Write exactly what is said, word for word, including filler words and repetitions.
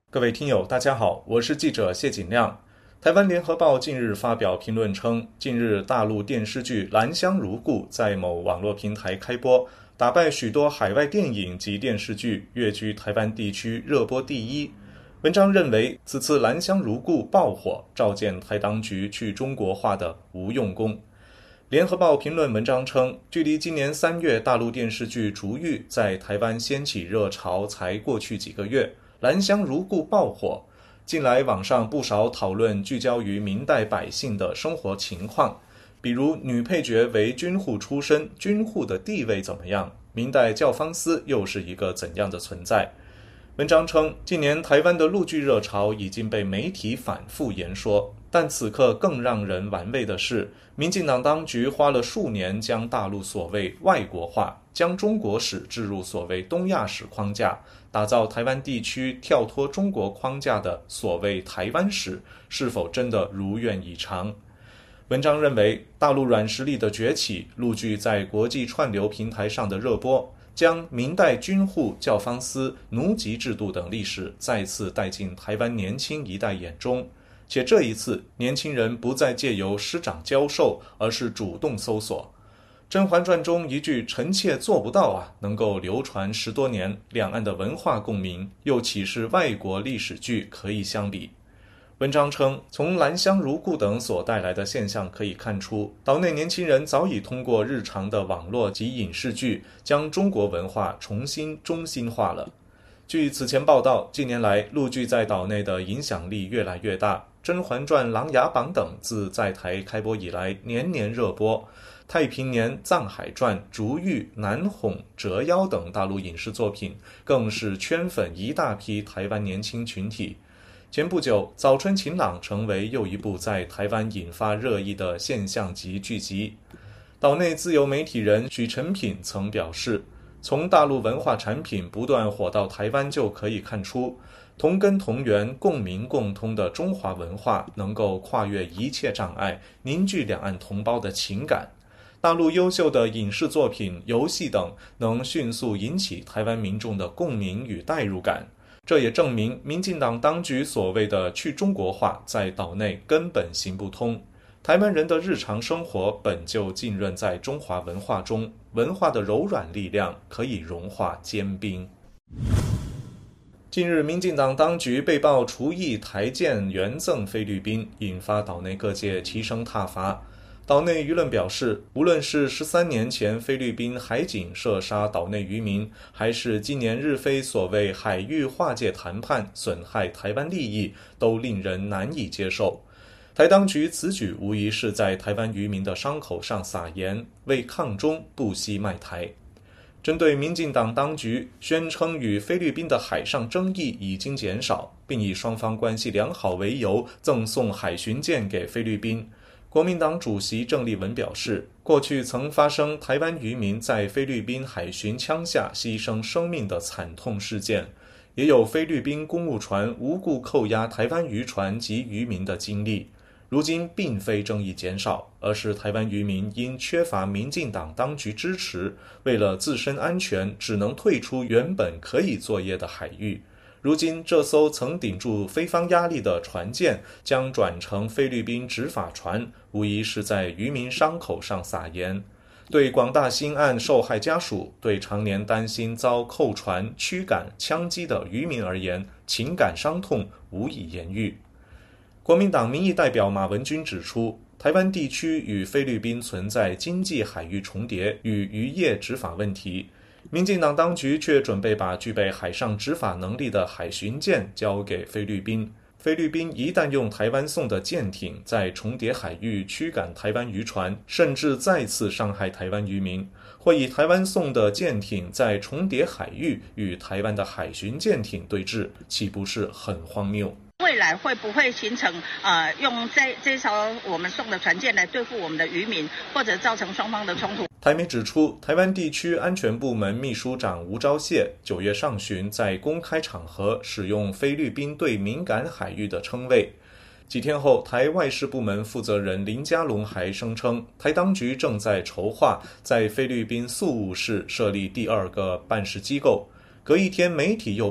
各位听友，大家好，我是记者谢锦亮。台湾联合报近日发表评论称，近日大陆电视剧《兰香如故》在某网络平台开播，打败许多海外电影及电视剧，跃居台湾地区热播第一。文章认为，此次《兰香如故》爆火，照见台当局去中国化的无用功。联合报评论文章称，距离今年三月大陆电视剧《逐玉》在台湾掀起热潮才过去几个月，兰香如故爆火。近来网上不少讨论聚焦于明代百姓的生活情况，比如女配角为军户出身，军户的地位怎么样？明代教坊司又是一个怎样的存在？文章称，近年台湾的陆剧热潮已经被媒体反复言说，但此刻更让人玩味的是，民进党当局花了数年将大陆所谓外国化，将中国史置入所谓东亚史框架，打造台湾地区跳脱中国框架的所谓台湾史，是否真的如愿以偿？文章认为，大陆软实力的崛起，陆剧在国际串流平台上的热播，将明代军户、教坊司、奴籍制度等历史再次带进台湾年轻一代眼中，且这一次年轻人不再借由师长教授，而是主动搜索。《甄嬛传》中一句臣妾做不到啊，能够流传十多年，两岸的文化共鸣又岂是外国历史剧可以相比？文章称，从兰香如故等所带来的现象可以看出，岛内年轻人早已通过日常的网络及影视剧，将中国文化重新中心化了。据此前报道，近年来陆剧在岛内的影响力越来越大，《甄嬛传》《琅琊榜》等自在台开播以来年年热播，《太平年》《藏海传》《逐玉》《南哄》《折腰》等大陆影视作品更是圈粉一大批台湾年轻群体。前不久，《早春晴朗》成为又一部在台湾引发热议的现象级剧集。岛内自由媒体人许成品曾表示，从大陆文化产品不断火到台湾就可以看出，同根同源、共鸣共通的中华文化能够跨越一切障碍，凝聚两岸同胞的情感。大陆优秀的影视作品、游戏等能迅速引起台湾民众的共鸣与代入感。这也证明民进党当局所谓的去中国化在岛内根本行不通。台湾人的日常生活本就浸润在中华文化中，文化的柔软力量可以融化坚冰。近日，民进党当局被曝除役台舰援赠菲律宾，引发岛内各界齐声挞伐。岛内舆论表示，无论是十三年前菲律宾海警射杀岛内渔民，还是今年日菲所谓海域划界谈判损害台湾利益，都令人难以接受。台当局此举无疑是在台湾渔民的伤口上撒盐，为抗中不惜卖台。针对民进党当局宣称与菲律宾的海上争议已经减少，并以双方关系良好为由赠送海巡舰给菲律宾，国民党主席郑丽文表示，过去曾发生台湾渔民在菲律宾海巡枪下牺牲生命的惨痛事件，也有菲律宾公务船无故扣押台湾渔船及渔民的经历。如今并非争议减少，而是台湾渔民因缺乏民进党当局支持，为了自身安全，只能退出原本可以作业的海域。如今这艘曾顶住菲方压力的船舰将转成菲律宾执法船，无疑是在渔民伤口上撒盐。对广大新案受害家属，对常年担心遭扣船、驱赶、枪击的渔民而言，情感伤痛无以言喻。国民党民意代表马文君指出，台湾地区与菲律宾存在经济海域重叠与渔业执法问题，民进党当局却准备把具备海上执法能力的海巡舰交给菲律宾。菲律宾一旦用台湾送的舰艇在重叠海域驱赶台湾渔船，甚至再次伤害台湾渔民，或以台湾送的舰艇在重叠海域与台湾的海巡舰艇对峙，岂不是很荒谬？ 未来会不会形成呃用这这艘我们送的船舰来对付我们的渔民，或者造成双方的冲突？ 台媒指出，台湾地区安全部门秘书长吴钊燮九月上旬在公开场合使用菲律宾对敏感海域的称谓。几天后，台外事部门负责人林佳龙还声称，台当局正在筹划在菲律宾宿务市设立第二个办事机构。隔一天，媒体又